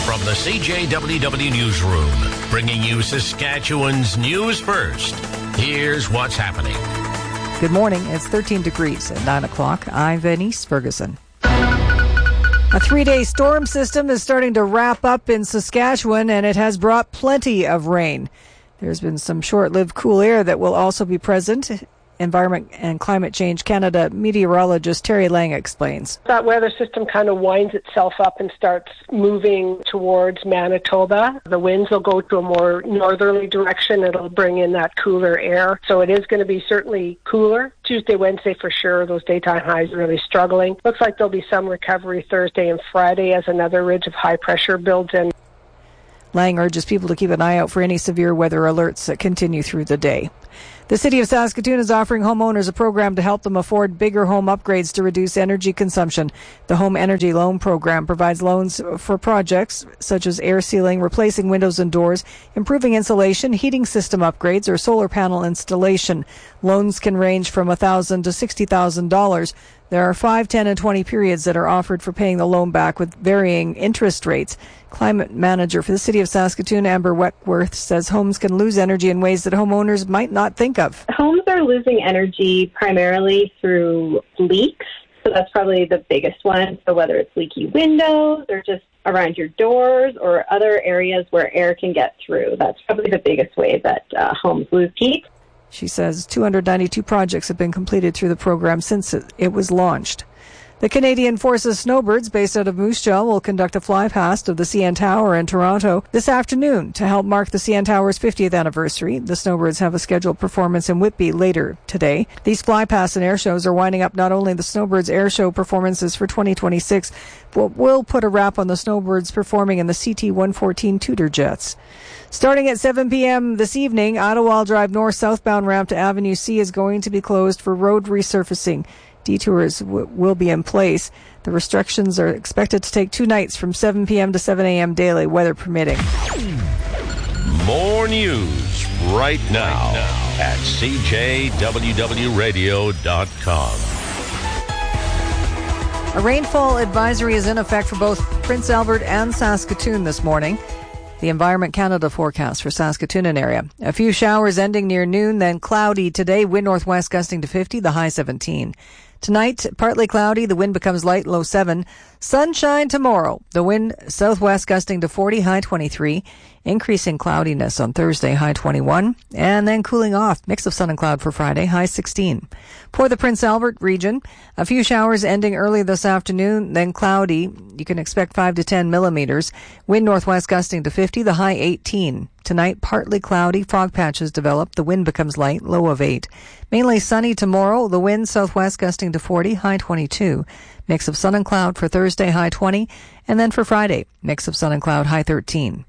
From the CJWW Newsroom, bringing you Saskatchewan's news first. Here's what's happening. Good morning. It's 13 degrees at 9 o'clock. I'm Venice Ferguson. A 3-day storm system is starting to wrap up in Saskatchewan, and it has brought plenty of rain. There's been some short-lived cool air that will also be present. Environment and Climate Change Canada meteorologist Terry Lang explains. That weather system kind of winds itself up and starts moving towards Manitoba. The winds will go to a more northerly direction. It'll bring in that cooler air. So it is going to be certainly cooler. Tuesday, Wednesday for sure. Those daytime highs are really struggling. Looks like there'll be some recovery Thursday and Friday as another ridge of high pressure builds in. Lang urges people to keep an eye out for any severe weather alerts that continue through the day. The City of Saskatoon is offering homeowners a program to help them afford bigger home upgrades to reduce energy consumption. The Home Energy Loan Program provides loans for projects such as air sealing, replacing windows and doors, improving insulation, heating system upgrades, or solar panel installation. Loans can range from $1,000 to $60,000. There are 5, 10, and 20 periods that are offered for paying the loan back with varying interest rates. Climate manager for the City of Saskatoon, Amber Weckworth, says homes can lose energy in ways that homeowners might not think of. Homes are losing energy primarily through leaks. So that's probably the biggest one. So whether it's leaky windows or just around your doors or other areas where air can get through, that's probably the biggest way that homes lose heat. She says 292 projects have been completed through the program since it was launched. The Canadian Forces Snowbirds, based out of Moose Jaw, will conduct a flypast of the CN Tower in Toronto this afternoon to help mark the CN Tower's 50th anniversary. The Snowbirds have a scheduled performance in Whitby later today. These flypasts and air shows are winding up not only the Snowbirds air show performances for 2026, but will put a wrap on the Snowbirds performing in the CT-114 Tudor jets. Starting at 7 p.m. this evening, Ottawa Drive North southbound ramp to Avenue C is going to be closed for road resurfacing. Detours will be in place. The restrictions are expected to take 2 nights from 7 p.m. to 7 a.m. daily, weather permitting. More news right now at CJWWRadio.com. A rainfall advisory is in effect for both Prince Albert and Saskatoon this morning. The Environment Canada forecast for Saskatoon area. A few showers ending near noon, then cloudy today. Wind northwest gusting to 50, the high 17. Tonight, partly cloudy. The wind becomes light, low 7. Sunshine tomorrow. The wind southwest gusting to 40, high 23. Increasing cloudiness on Thursday, high 21. And then cooling off. Mix of sun and cloud for Friday, high 16. For the Prince Albert region, a few showers ending early this afternoon, then cloudy. You can expect 5 to 10 millimeters. Wind northwest gusting to 50, the high 18. Tonight, partly cloudy, fog patches develop. The wind becomes light, low of 8. Mainly sunny tomorrow. The wind southwest gusting to 40, high 22. Mix of sun and cloud for Thursday, high 20. And then for Friday, mix of sun and cloud, high 13.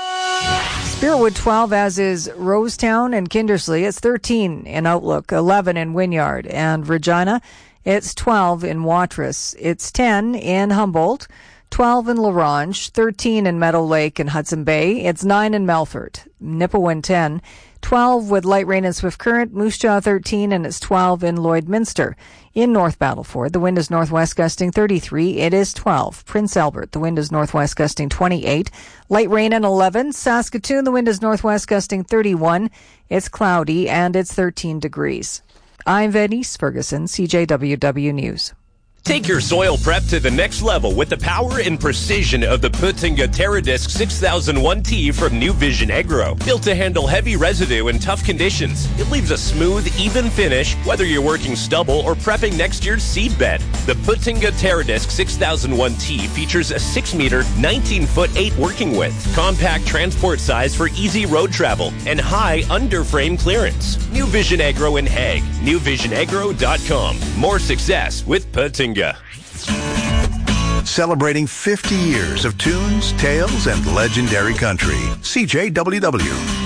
Spiritwood 12, as is Rosetown and Kindersley. It's 13 in Outlook, 11 in Wynyard and Regina. It's 12 in Watrous. It's 10 in Humboldt, 12 in La Ronge, 13 in Meadow Lake and Hudson Bay. It's 9 in Melfort, Nipawin 10, 12 with light rain and swift current, Moose Jaw 13, and it's 12 in Lloydminster. In North Battleford, the wind is northwest gusting 33. It is 12. Prince Albert, the wind is northwest gusting 28. Light rain and 11. Saskatoon, the wind is northwest gusting 31. It's cloudy and it's 13 degrees. I'm Venice Ferguson, CJWW News. Take your soil prep to the next level with the power and precision of the Puttinga TerraDisc 6001T from New Vision Agro. Built to handle heavy residue in tough conditions, it leaves a smooth, even finish, whether you're working stubble or prepping next year's seed bed. The Puttinga TerraDisc 6001T features a 6-meter, 19-foot 8 working width, compact transport size for easy road travel, and high under-frame clearance. New Vision Agro in Hague. NewVisionAgro.com. More success with Puttinga. Celebrating 50 years of tunes, tales, and legendary country. CJWW.